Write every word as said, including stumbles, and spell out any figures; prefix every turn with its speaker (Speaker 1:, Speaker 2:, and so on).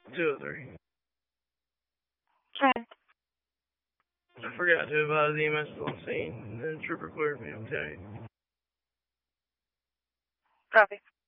Speaker 1: two oh three.
Speaker 2: Okay.
Speaker 1: I forgot to advise the E M S on scene, and the trooper cleared me, I'm telling you.
Speaker 2: Copy.